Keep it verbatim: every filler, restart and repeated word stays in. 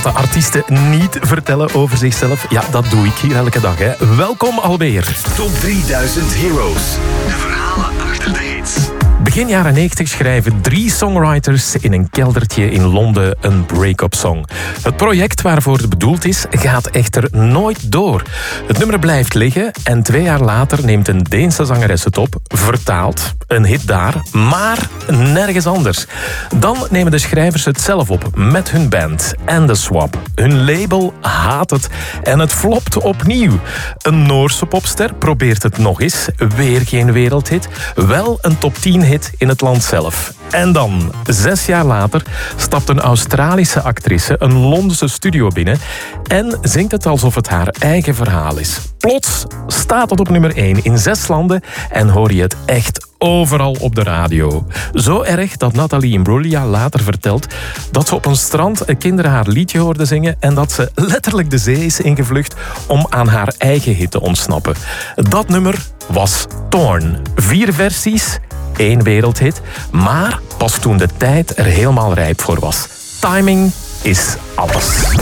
De artiesten niet vertellen over zichzelf. Ja, dat doe ik hier elke dag. Hè. Welkom alweer. Top drieduizend Heroes. De verhalen achter de hits. Begin jaren negentig schrijven drie songwriters in een keldertje in Londen een break-up song. Het project waarvoor het bedoeld is, gaat echter nooit door. Het nummer blijft liggen en twee jaar later neemt een Deense zangeres het op, vertaald, een hit daar, maar nergens anders. Dan nemen de schrijvers het zelf op met hun band en The Swap. Hun label haat het en het flopt opnieuw. Een Noorse popster probeert het nog eens, weer geen wereldhit, wel een top tien hit in het land zelf. En dan, zes jaar later, stapt een Australische actrice een Londense studio binnen en zingt het alsof het haar eigen verhaal is. Plots staat het op nummer één in zes landen en hoor je het echt overal op de radio. Zo erg dat Nathalie Imbruglia later vertelt dat ze op een strand kinderen haar liedje hoorde zingen en dat ze letterlijk de zee is ingevlucht om aan haar eigen hit te ontsnappen. Dat nummer was Torn. Vier versies, één wereldhit, maar pas toen de tijd er helemaal rijp voor was. Timing is alles.